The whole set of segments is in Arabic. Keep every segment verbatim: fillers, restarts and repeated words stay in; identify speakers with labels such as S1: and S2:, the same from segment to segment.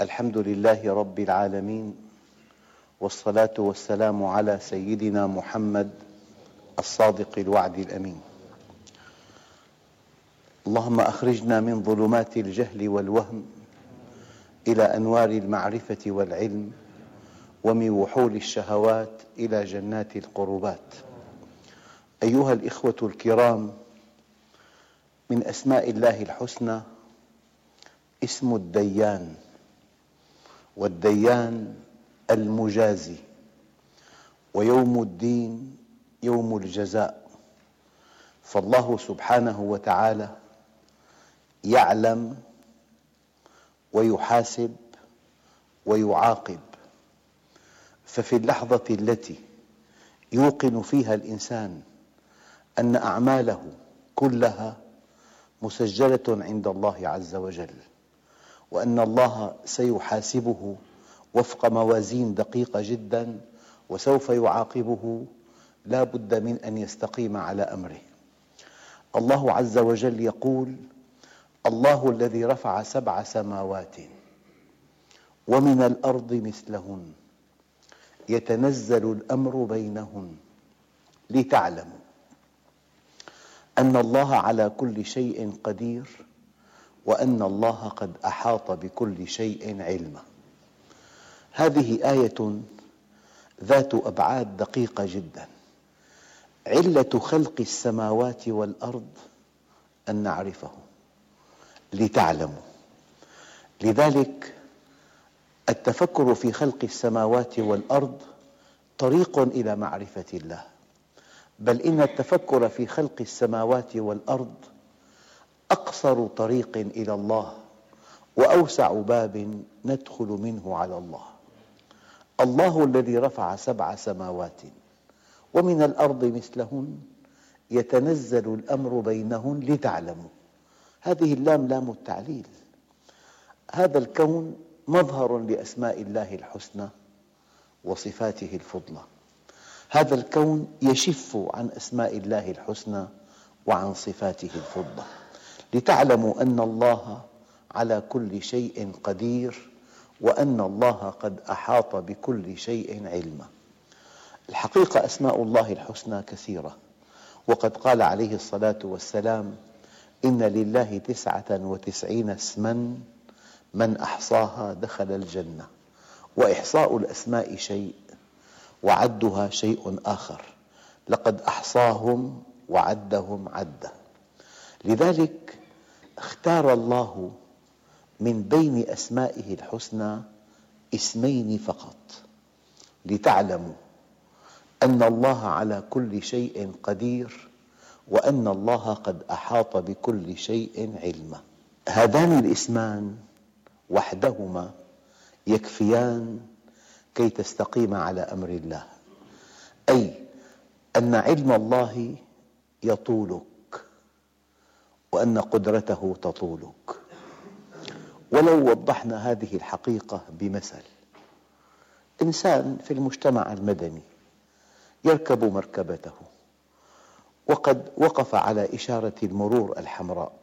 S1: الحمد لله رب العالمين، والصلاة والسلام على سيدنا محمد الصادق الوعد الأمين. اللهم أخرجنا من ظلمات الجهل والوهم إلى أنوار المعرفة والعلم، ومن وحول الشهوات إلى جنات القربات. أيها الإخوة الكرام، من أسماء الله الحسنى اسم الديان، والديان المجازي، ويوم الدين يوم الجزاء. فالله سبحانه وتعالى يعلم ويحاسب ويعاقب. ففي اللحظة التي يوقن فيها الإنسان أن أعماله كلها مسجلة عند الله عز وجل، وأن الله سيحاسبه وفق موازين دقيقة جدا، وسوف يعاقبه، لا بد من أن يستقيم على أمره. الله عز وجل يقول: الله الذي رفع سبع سماوات ومن الأرض مثلهن يتنزل الأمر بينهن لتعلموا أن الله على كل شيء قدير، وأن الله قد أحاط بكل شيء علما. هذه آية ذات أبعاد دقيقة جدا. علة خلق السماوات والأرض أن نعرفه لتعلموا. لذلك التفكر في خلق السماوات والأرض طريق إلى معرفة الله، بل إن التفكر في خلق السماوات والأرض أقصر طريق إلى الله، وأوسع باب ندخل منه على الله. الله الذي رفع سبع سماوات ومن الأرض مثلهن يتنزل الأمر بينهن لتعلموا. هذه اللام لام التعليل. هذا الكون مظهر لأسماء الله الحسنى وصفاته الفضلى. هذا الكون يشف عن أسماء الله الحسنى وعن صفاته الفضلى، لتعلموا أن الله على كل شيء قدير، وأن الله قد أحاط بكل شيء علما. الحقيقة أسماء الله الحسنى كثيرة، وقد قال عليه الصلاة والسلام: إن لله تسعة وتسعين اسما من أحصاها دخل الجنة. وإحصاء الأسماء شيء، وعدها شيء آخر. لقد أحصاهم وعدهم عدا. لذلك اختار الله من بين أسمائه الحسنى اسمين فقط، لتعلموا أن الله على كل شيء قدير، وأن الله قد أحاط بكل شيء علما. هذان الاسمان وحدهما يكفيان كي تستقيم على أمر الله، أي أن علم الله يطولك، وأن قدرته تطولك. ولو وضحنا هذه الحقيقة بمثل: إنسان في المجتمع المدني يركب مركبته، وقد وقف على إشارة المرور الحمراء،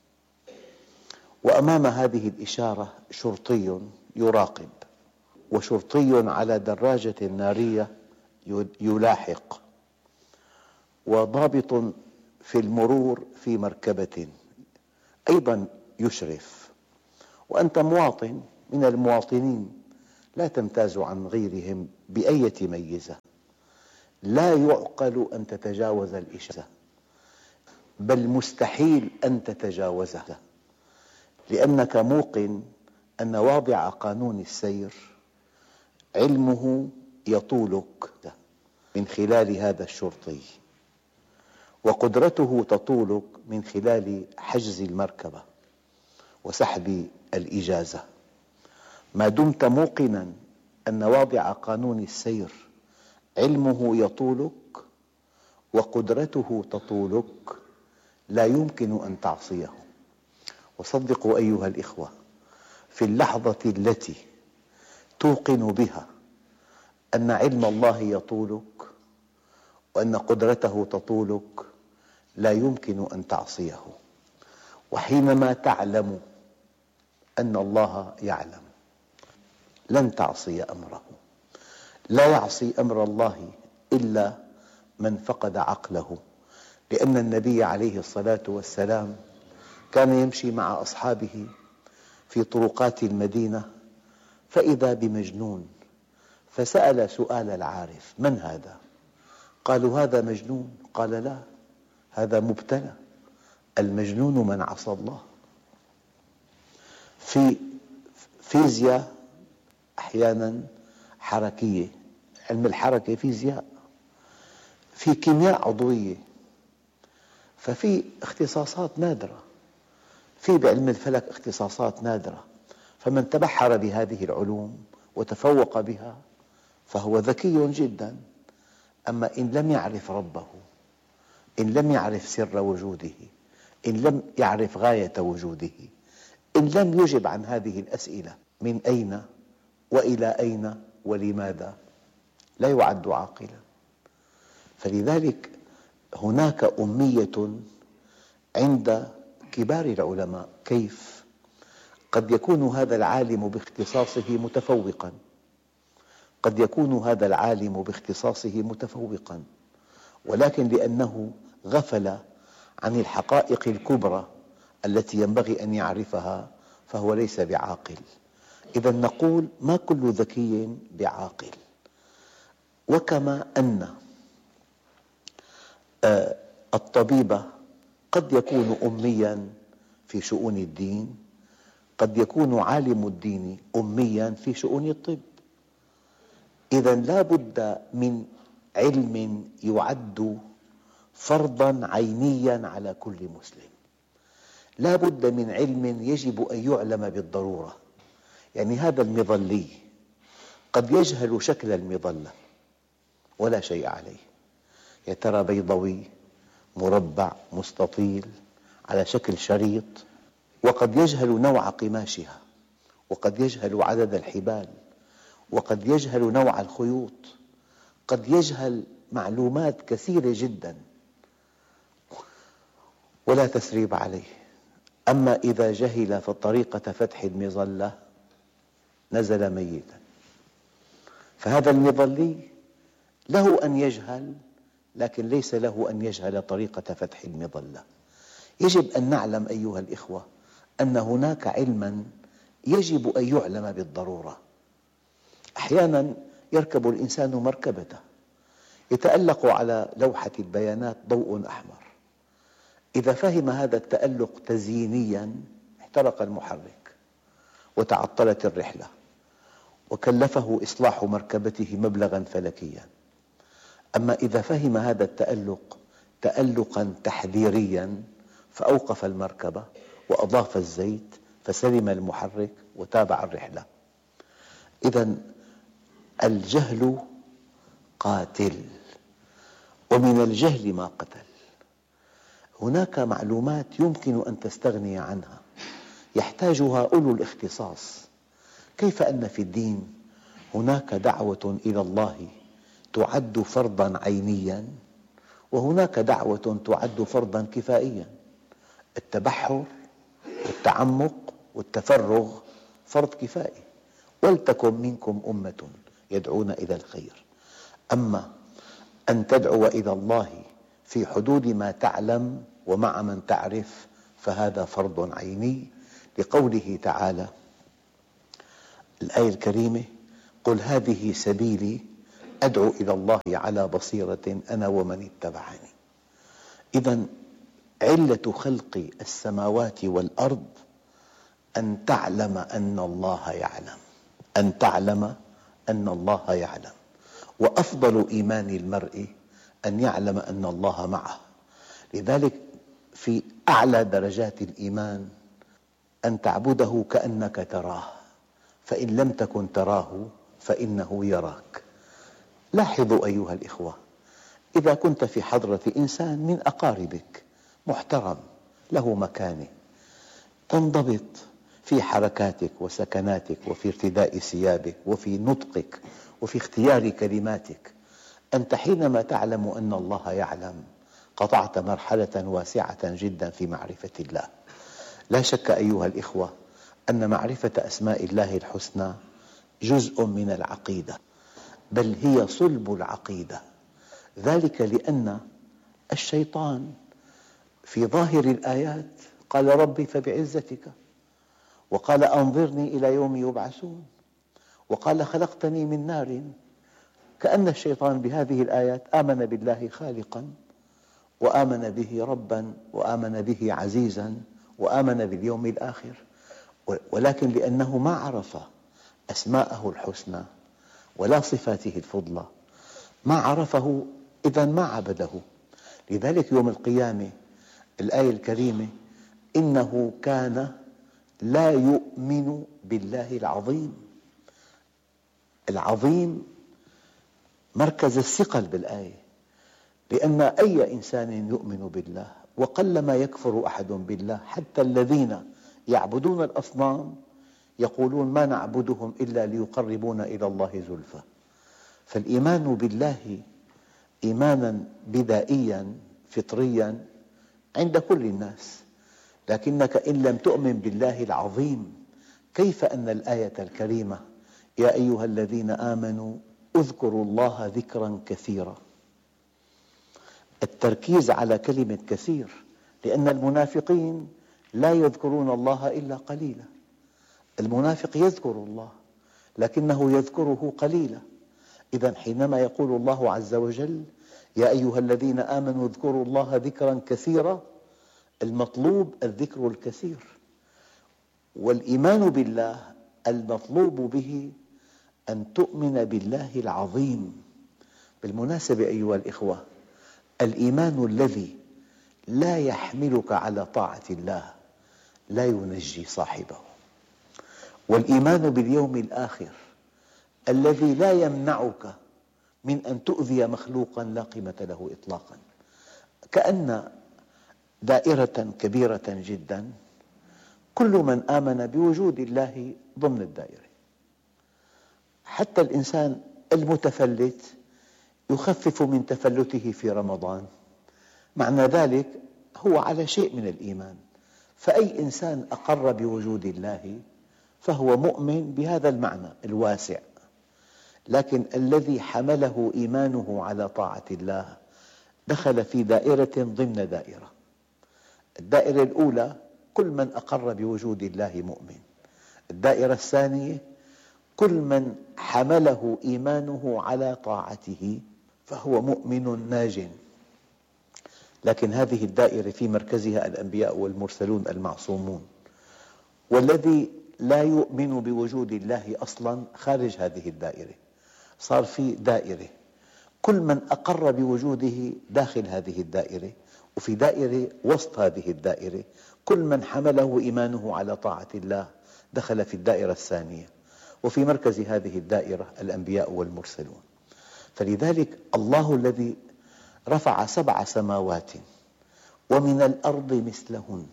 S1: وأمام هذه الإشارة شرطي يراقب، وشرطي على دراجة نارية يلاحق، وضابط في المرور في مركبة أيضا يشرف. وأنت مواطن من المواطنين، لا تمتاز عن غيرهم بأية ميزة. لا يعقل أن تتجاوز الإشارة، بل مستحيل أن تتجاوزها، لأنك موقن أن واضع قانون السير علمه يطولك من خلال هذا الشرطي، وقدرته تطولك من خلال حجز المركبة وسحب الإجازة. ما دمت موقناً أن واضع قانون السير علمه يطولك وقدرته تطولك، لا يمكن أن تعصيه. وصدقوا أيها الإخوة، في اللحظة التي توقن بها أن علم الله يطولك وأن قدرته تطولك، لا يمكن أن تعصيه. وحينما تعلم أن الله يعلم لن تعصي أمره. لا يعصي أمر الله إلا من فقد عقله، لأن النبي عليه الصلاة والسلام كان يمشي مع أصحابه في طرقات المدينة فإذا بمجنون، فسأل سؤال العارف: من هذا؟ قالوا: هذا مجنون. قال: لا، هذا مبتلى. المجنون من عصى الله. في فيزياء أحياناً حركية، علم الحركة فيزياء، في كيمياء عضوية، ففي اختصاصات نادرة، في بعلم الفلك اختصاصات نادرة، فمن تبحر بهذه العلوم وتفوق بها فهو ذكي جداً. أما إن لم يعرف ربه، إن لم يعرف سر وجوده، إن لم يعرف غاية وجوده، إن لم يجب عن هذه الأسئلة: من أين وإلى أين ولماذا، لا يعد عاقلاً. فلذلك هناك أمية عند كبار العلماء. كيف؟ قد يكون هذا العالم باختصاصه متفوقاً، قد يكون هذا العالم باختصاصه متفوقاً، ولكن لأنه غفل عن الحقائق الكبرى التي ينبغي أن يعرفها فهو ليس بعاقل. إذا نقول: ما كل ذكي بعاقل. وكما أن الطبيب قد يكون أمياً في شؤون الدين، قد يكون عالم الدين أمياً في شؤون الطب. إذا لا بد من علم يعد فرضاً عينياً على كل مسلم، لا بد من علم يجب أن يعلم بالضرورة. يعني هذا المظلي قد يجهل شكل المظلة ولا شيء عليه، يا ترى بيضاوي، مربع، مستطيل، على شكل شريط، وقد يجهل نوع قماشها، وقد يجهل عدد الحبال، وقد يجهل نوع الخيوط، قد يجهل معلومات كثيرة جداً ولا تثريب عليه. أما إذا جهل طريقة فتح المظلة نزل ميتاً. فهذا المظلي له أن يجهل، لكن ليس له أن يجهل طريقة فتح المظلة. يجب أن نعلم أيها الإخوة أن هناك علماً يجب أن يعلم بالضرورة. أحياناً يركب الإنسان مركبته، يتألق على لوحة البيانات ضوء أحمر، إذا فهم هذا التألق تزيينياً احترق المحرك وتعطلت الرحلة، وكلفه إصلاح مركبته مبلغاً فلكياً. أما إذا فهم هذا التألق تألقاً تحذيرياً فأوقف المركبة وأضاف الزيت فسلم المحرك وتابع الرحلة. إذن الجهل قاتل، ومن الجهل ما قتل. هناك معلومات يمكن أن تستغني عنها يحتاجها أولو الاختصاص. كيف أن في الدين هناك دعوة إلى الله تعد فرضاً عينياً، وهناك دعوة تعد فرضاً كفائياً. التبحر والتعمق والتفرغ فرض كفائي: ولتكن منكم أمة يدعون إلى الخير. أما أن تدعو إلى الله في حدود ما تعلم ومع من تعرف فهذا فرض عيني، لقوله تعالى الآية الكريمة: قل هذه سبيلي أدعو إلى الله على بصيرة أنا ومن اتبعني. إذن علة خلق السماوات والأرض أن تعلم أن الله يعلم، أن تعلم أن الله يعلم. وأفضل إيمان المرء أن يعلم أن الله معه. لذلك في أعلى درجات الإيمان أن تعبده كأنك تراه، فإن لم تكن تراه فإنه يراك. لاحظوا أيها الإخوة، إذا كنت في حضرة إنسان من أقاربك محترم له مكانة، تنضبط في حركاتك وسكناتك وفي ارتداء ثيابك وفي نطقك وفي اختيار كلماتك. أنت حينما تعلم أن الله يعلم قطعت مرحلة واسعة جدا في معرفة الله. لا شك أيها الإخوة أن معرفة أسماء الله الحسنى جزء من العقيدة، بل هي صلب العقيدة. ذلك لأن الشيطان في ظاهر الآيات قال ربي فبعزتك، وقال أنظرني إلى يوم يبعثون، وقال خلقتني من نار. كأن الشيطان بهذه الآيات آمن بالله خالقاً، وآمن به رباً، وآمن به عزيزاً، وآمن باليوم الآخر، ولكن لأنه ما عرف أسماءه الحسنى ولا صفاته الفضلى، ما عرفه، إذن ما عبده. لذلك يوم القيامة الآية الكريمة إنه كان لا يؤمن بالله العظيم. العظيم مركز الثقل بالآية، لأن أي إنسان يؤمن بالله، وقلما يكفر أحد بالله، حتى الذين يعبدون الأصنام يقولون ما نعبدهم إلا ليقربونا إلى الله زلفى. فالإيمان بالله إيمانا بدائيا فطريا عند كل الناس، لكنك إن لم تؤمن بالله العظيم، كيف أن الآية الكريمة يا أيها الذين آمنوا اذكروا الله ذكرا كثيرا، التركيز على كلمة كثير، لأن المنافقين لا يذكرون الله إلا قليلا. المنافق يذكر الله لكنه يذكره قليلا. إذن حينما يقول الله عز وجل يا أيها الذين آمنوا اذكروا الله ذكرا كثيرا، المطلوب الذكر الكثير، والإيمان بالله المطلوب به أن تؤمن بالله العظيم. بالمناسبة أيها الإخوة، الإيمان الذي لا يحملك على طاعة الله لا ينجي صاحبه، والإيمان باليوم الآخر الذي لا يمنعك من أن تؤذي مخلوقاً لا قيمة له إطلاقاً. كأن دائرة كبيرة جداً، كل من آمن بوجود الله ضمن الدائرة. حتى الإنسان المتفلت يخفف من تفلته في رمضان، معنى ذلك هو على شيء من الإيمان. فأي إنسان أقر بوجود الله فهو مؤمن بهذا المعنى الواسع، لكن الذي حمله إيمانه على طاعة الله دخل في دائرة ضمن دائرة. الدائرة الأولى كل من أقر بوجود الله مؤمن، الدائرة الثانية كل من حمله إيمانه على طاعته فهو مؤمن ناج. لكن هذه الدائرة في مركزها الأنبياء والمرسلون المعصومون، والذي لا يؤمن بوجود الله أصلاً خارج هذه الدائرة. صار في دائرة كل من أقر بوجوده داخل هذه الدائرة، وفي دائرة وسط هذه الدائرة كل من حمله إيمانه على طاعة الله دخل في الدائرة الثانية، وفي مركز هذه الدائرة الأنبياء والمرسلون. فلذلك الله الذي رفع سبع سماوات ومن الأرض مثلهن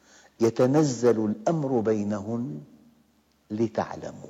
S1: يتنزل الأمر بينهن لتعلموا.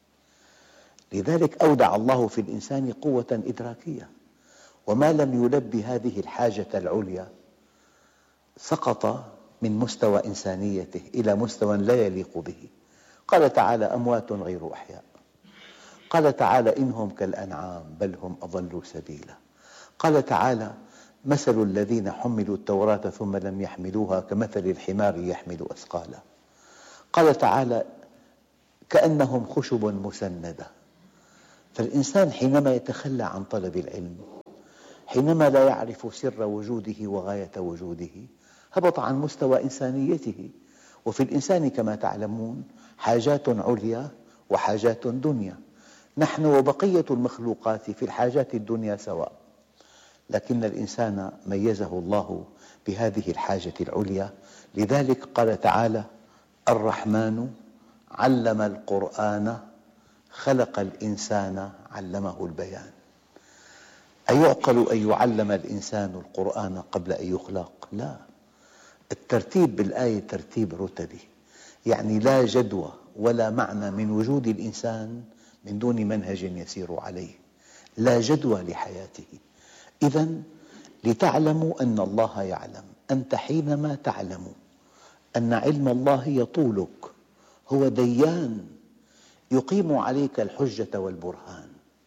S1: لذلك أودع الله في الإنسان قوة إدراكية، وما لم يلبي هذه الحاجة العليا سقط من مستوى إنسانيته إلى مستوى لا يليق به. قال تعالى أموات غير أحياء، قال تعالى إنهم كالأنعام بل هم أضل سبيلا، قال تعالى مثل الذين حملوا التوراة ثم لم يحملوها كمثل الحمار يحمل أثقالا، قال تعالى كأنهم خشب مسندة. فالإنسان حينما يتخلى عن طلب العلم، حينما لا يعرف سر وجوده وغاية وجوده، هبط عن مستوى إنسانيته. وفي الإنسان كما تعلمون حاجات عليا وحاجات دنيا، نحن وبقية المخلوقات في الحاجات الدنيا سواء، لكن الإنسان ميزه الله بهذه الحاجة العليا. لذلك قال تعالى الرحمن علم القرآن خلق الإنسان علمه البيان. أيعقل أن يعلم الإنسان القرآن قبل أن يخلق؟ لا، الترتيب بالآية ترتيب رتبي، يعني لا جدوى ولا معنى من وجود الإنسان من دون منهج يسير عليه، لا جدوى لحياته. إذن لتعلموا أن الله يعلم، أنت حينما تعلم أن علم الله يطولك، هو ديان يقيم عليك الحجة والبرهان.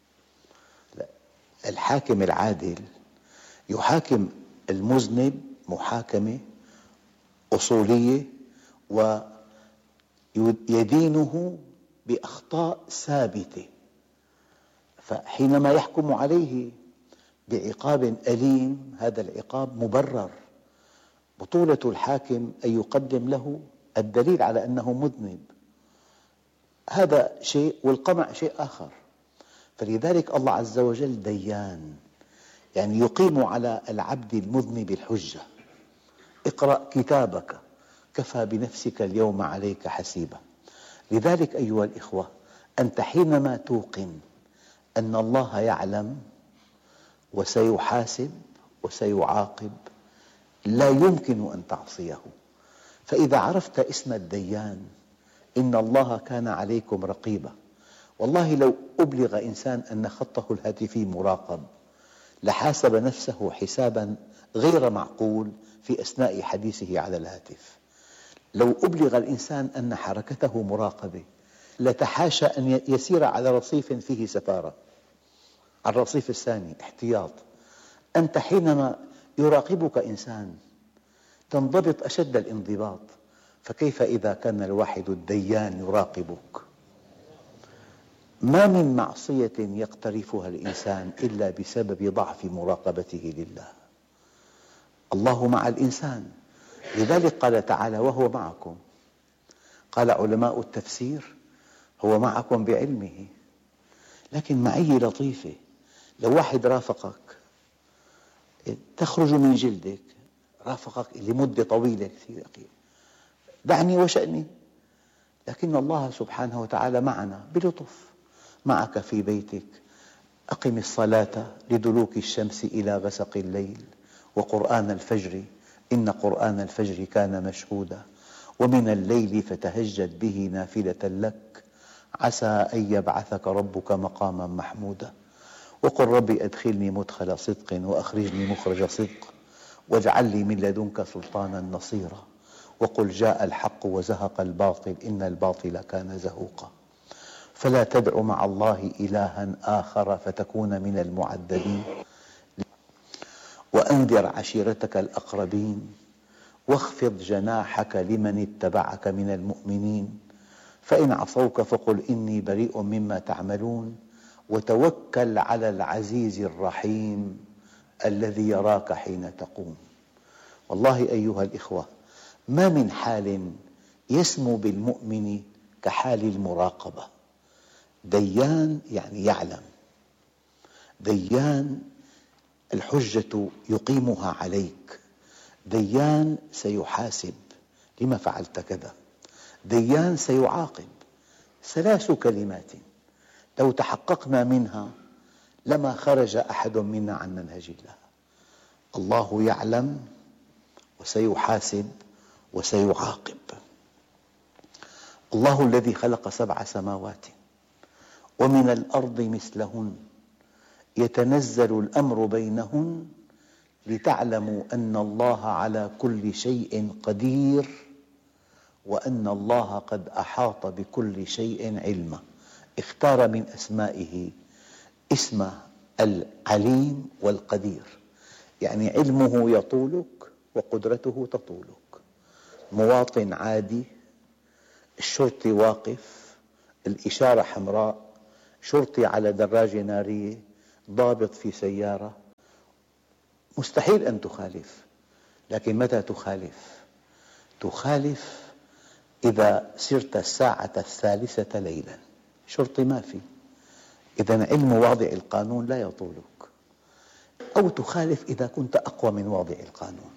S1: الحاكم العادل يحاكم المذنب محاكمة أصولية ويدينه بأخطاء ثابتة، فحينما يحكم عليه بعقاب أليم هذا العقاب مبرر. بطولة الحاكم أن يقدم له الدليل على أنه مذنب، هذا شيء والقمع شيء آخر. فلذلك الله عز وجل ديان، يعني يقيم على العبد المذنب الحجة. اقرأ كتابك كفى بنفسك اليوم عليك حسيبا. لذلك أيها الإخوة، أنت حينما توقن أن الله يعلم وسيحاسب وسيعاقب لا يمكن أن تعصيه. فإذا عرفت اسم الديان، إن الله كان عليكم رقيبا، والله لو أبلغ إنسان أن خطه الهاتفي مراقب لحاسب نفسه حسابا غير معقول في أثناء حديثه على الهاتف. لو أبلغ الإنسان أن حركته مراقبة لتحاشى أن يسير على رصيف فيه سفارة، على الرصيف الثاني احتياط. أنت حينما يراقبك إنسان تنضبط أشد الانضباط، فكيف إذا كان الواحد الديان يراقبك؟ ما من معصية يقترفها الإنسان إلا بسبب ضعف مراقبته لله. الله مع الإنسان، لذلك قال تعالى وهو معكم. قال علماء التفسير هو معكم بعلمه، لكن معية لطيفة. لو واحد رافقك تخرج من جلدك، رافقك لمدة طويلة كثير، دعني وشأني، لكن الله سبحانه وتعالى معنا بلطف. معك في بيتك، أقم الصلاة لدلوك الشمس إلى غسق الليل وقرآن الفجر إن قرآن الفجر كان مشهودا ومن الليل فتهجد به نافلة لك عسى أن يبعثك ربك مقاما محمودا وقل رب أدخلني مدخل صدق وأخرجني مخرج صدق واجعل لي من لدنك سلطانا نصيرا وقل جاء الحق وزهق الباطل إن الباطل كان زهوقا فلا تدع مع الله إلها آخر فتكون من المعذبين وأنذر عشيرتك الأقربين واخفض جناحك لمن اتبعك من المؤمنين فإن عصوك فقل إني بريء مما تعملون وتوكل على العزيز الرحيم الذي يراك حين تقوم. والله أيها الإخوة، ما من حال يسمو بالمؤمن كحال المراقبة. ديان يعني يعلم، ديان الحجة يقيمها عليك، ديان سيحاسب لما فعلت كذا، ديان سيعاقب. ثلاث كلمات لو تحققنا منها لما خرج أحد منا عن منهج الله. الله يعلم وسيحاسب وسيعاقب. الله الذي خلق سبع سماوات ومن الأرض مثلهن يتنزل الأمر بينهن لتعلموا أن الله على كل شيء قدير وأن الله قد أحاط بكل شيء علما. اختار من أسمائه اسم العليم والقدير، يعني علمه يطولك وقدرته تطولك. مواطن عادي، الشرطي واقف، الإشارة حمراء، شرطي على دراجة نارية، ضابط في سيارة، مستحيل أن تخالف. لكن متى تخالف؟ تخالف إذا سرت الساعة الثالثة ليلا، شرطي ما في، إذن علم واضع القانون لا يطولك. أو تخالف إذا كنت أقوى من واضع القانون،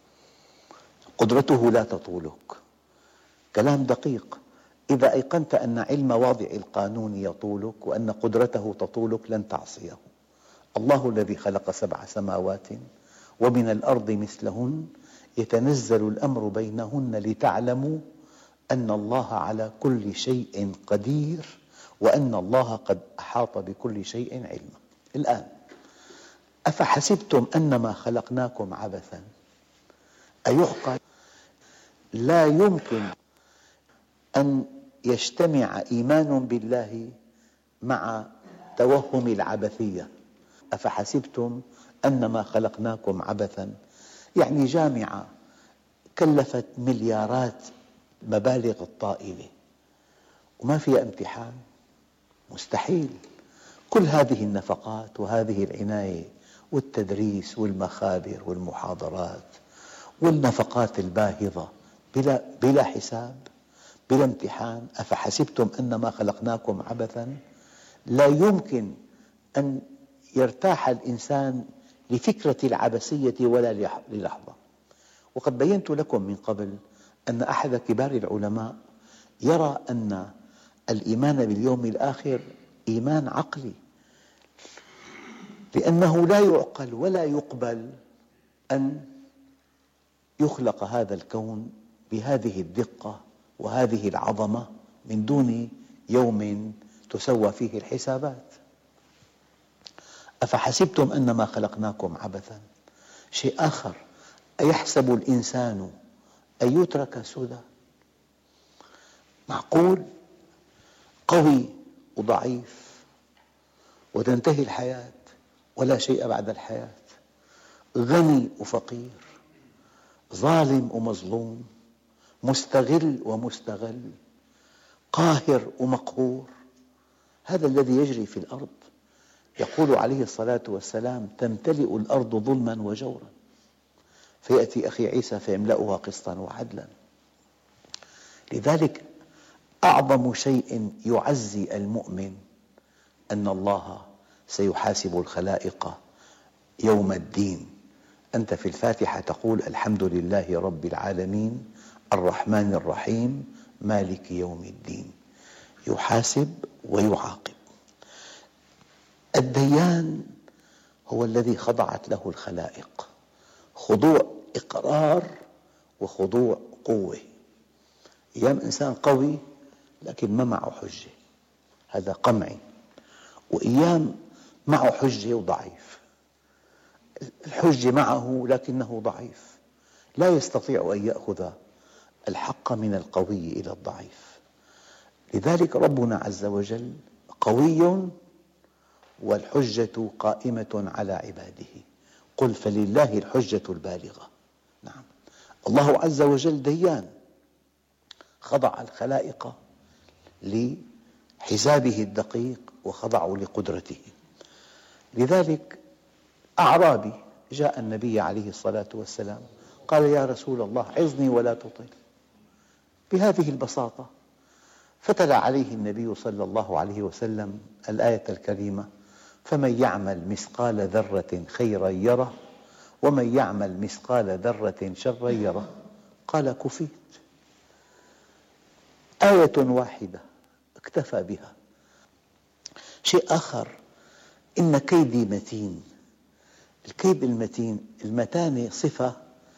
S1: قدرته لا تطولك. كلام دقيق. إذا أيقنت أن علم واضع القانون يطولك وأن قدرته تطولك لن تعصيه. الله الذي خلق سبع سماوات ومن الأرض مثلهن يتنزل الأمر بينهن لتعلموا أن الله على كل شيء قدير وأن الله قد أحاط بكل شيء علما. الآن أفحسبتم أنما خلقناكم عبثا؟ أيعقل؟ لا يمكن أن يجتمع إيمان بالله مع توهم العبثية. أفحسبتم أنما خلقناكم عبثا، يعني جامعة كلفت مليارات مبالغ الطائلة وما فيها امتحان، مستحيل. كل هذه النفقات وهذه العناية والتدريس والمخابر والمحاضرات والنفقات الباهظة بلا, بلا حساب بلا امتحان. أفحسبتم أنما خلقناكم عبثا، لا يمكن أن يرتاح الإنسان لفكرة العبثية ولا للحظة. وقد بينت لكم من قبل أن أحد كبار العلماء يرى أن الإيمان باليوم الآخر إيمان عقلي، لأنه لا يعقل ولا يقبل أن يخلق هذا الكون بهذه الدقة وهذه العظمة من دون يوم تسوى فيه الحسابات. أفحسبتم أنما خلقناكم عبثا. شيء آخر، أيحسب الإنسان أن يترك سدى؟ معقول قوي وضعيف وتنتهي الحياة ولا شيء بعد الحياة، غني وفقير، ظالم ومظلوم، مستغل ومستغل، قاهر ومقهور؟ هذا الذي يجري في الأرض. يقول عليه الصلاة والسلام: تمتلئ الأرض ظلما وجورا، فيأتي أخي عيسى فيملأها قسطا وعدلا. لذلك أعظم شيء يعزي المؤمن أن الله سيحاسب الخلائق يوم الدين. أنت في الفاتحة تقول: الحمد لله رب العالمين الرحمن الرحيم مالك يوم الدين. يحاسب ويعاقب. الديان هو الذي خضعت له الخلائق، خضوع إقرار وخضوع قوة. أيام إنسان قوي لكن ما معه حجة، هذا قمعي، وأيام معه حجة وضعيف. الحجة معه لكنه ضعيف، لا يستطيع أن يأخذ الحق من القوي إلى الضعيف. لذلك ربنا عز وجل قوي والحجة قائمة على عباده. قل فلله الحجة البالغة. نعم، الله عز وجل ديان، خضع الخلائق لحسابه الدقيق وخضعوا لقدرته. لذلك أعرابي جاء النبي عليه الصلاة والسلام قال: يا رسول الله عظني ولا تطل، بهذه البساطة. فتلا عليه النبي صلى الله عليه وسلم الآية الكريمة: فمن يعمل مثقال ذرة خيرا يره ومن يعمل مثقال ذرة شرا يره. قال: كفيت. آية واحدة اكتفى بها. شيء آخر، إن كيدي متين. الكيد المتين، المتانة صفة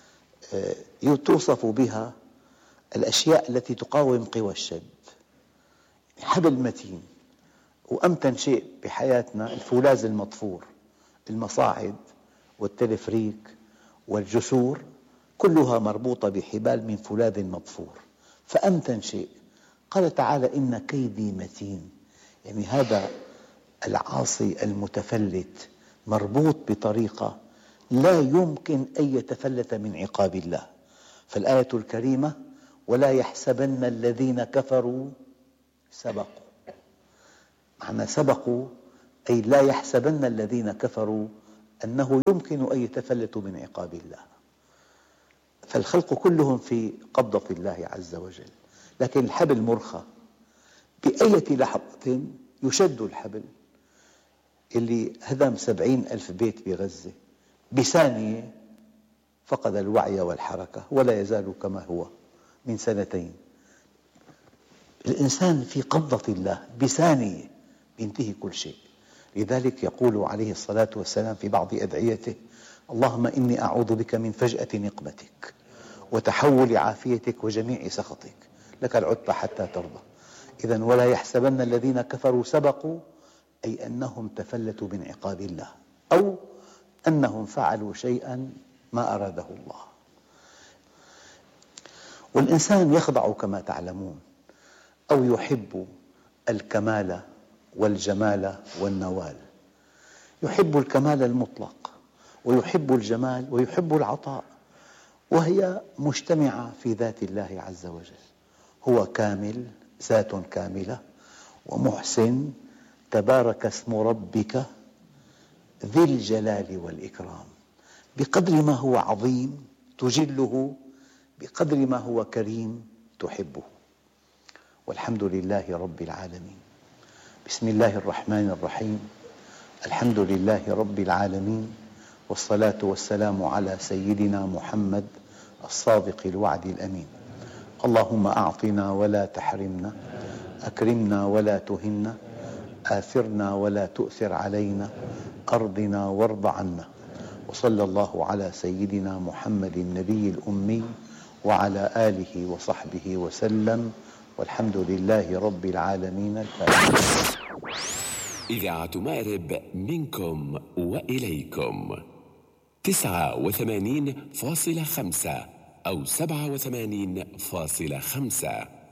S1: توصف بها الأشياء التي تقاوم قوى الشد. حبل متين. وأمتن شيء بحياتنا الفولاذ المطفور، المصاعد والتلفريك والجسور كلها مربوطة بحبال من فولاذ مطفور، فأمتن شيء. قال تعالى: إن كيدي متين، يعني هذا العاصي المتفلت مربوط بطريقة لا يمكن أن يتفلت من عقاب الله. فالآية الكريمة: ولا يحسبن الذين كفروا سبقوا. معنى سبقوا أي لا يحسبن الذين كفروا أنه يمكن أن يتفلتوا من عقاب الله. فالخلق كلهم في قبضة الله عز وجل، لكن الحبل مرخى، بأية لحظة يشد الحبل. اللي هدم سبعين ألف بيت بغزة بثانية فقد الوعي والحركة ولا يزال كما هو من سنتين. الإنسان في قبضة الله، بثانية ينتهي كل شيء. لذلك يقول عليه الصلاة والسلام في بعض أدعيته: اللهم إني أعوذ بك من فجأة نقمتك وتحول عافيتك وجميع سخطك، لك العتبى حتى ترضى. إذن ولا يحسبن الذين كفروا سبقوا، أي أنهم تفلتوا من عقاب الله، أو أنهم فعلوا شيئا ما أراده الله. والإنسان يخضع كما تعلمون. أو يحب الكمال والجمال والنوال. يحب الكمال المطلق ويحب الجمال ويحب العطاء، وهي مجتمعة في ذات الله عز وجل. هو كامل، ذات كاملة، ومحسن، تبارك اسم ربك ذي الجلال والإكرام. بقدر ما هو عظيم تجله، بقدر ما هو كريم تحبه. والحمد لله رب العالمين. بسم الله الرحمن الرحيم. الحمد لله رب العالمين، والصلاة والسلام على سيدنا محمد الصادق الوعد الأمين. اللهم أعطنا ولا تحرمنا، أكرمنا ولا تهنا، آثرنا ولا تؤثر علينا، أرضنا وارض عنا. وصلى الله على سيدنا محمد النبي الأمي وعلى آله وصحبه وسلم، والحمد لله رب العالمين. الفاتحة.
S2: إذاعة مأرب منكم وإليكم تسعة وثمانين فاصلة خمسة أو سبعة وثمانين فاصلة خمسة.